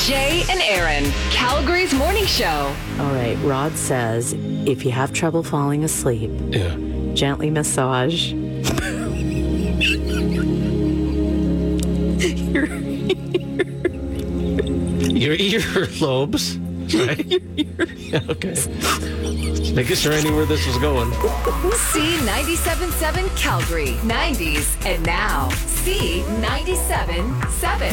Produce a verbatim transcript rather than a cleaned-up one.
Jay and Aaron, Calgary's morning show. All right, Rod says if you have trouble falling asleep, Yeah. gently massage your, Your earlobes, right? Yeah, okay. Just making sure I knew where this was going. C ninety-seven point seven Calgary, nineties, and now C ninety-seven point seven.